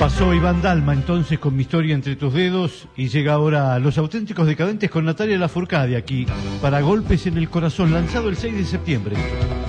Pasó Iván Dalma entonces con Mi historia entre tus dedos y llega ahora Los auténticos decadentes con Natalia Lafourcade aquí para Golpes en el corazón, lanzado el 6 de septiembre.